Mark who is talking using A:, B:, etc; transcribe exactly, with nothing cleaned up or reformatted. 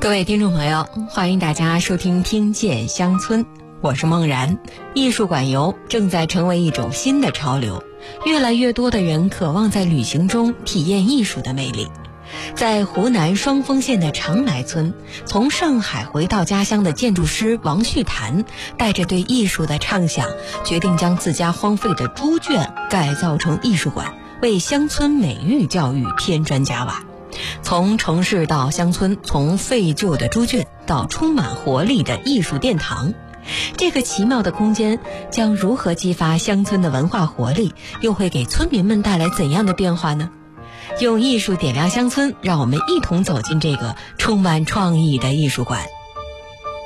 A: 各位听众朋友，欢迎大家收听听见乡村，我是梦然。艺术馆游正在成为一种新的潮流，越来越多的人渴望在旅行中体验艺术的魅力。在湖南双峰县的长来村，从上海回到家乡的建筑师王旭谈，带着对艺术的畅想，决定将自家荒废的猪圈改造成艺术馆，为乡村美育教育添砖加瓦。从城市到乡村，从废旧的猪圈到充满活力的艺术殿堂，这个奇妙的空间将如何激发乡村的文化活力，又会给村民们带来怎样的变化呢？用艺术点亮乡村，让我们一同走进这个充满创意的艺术馆。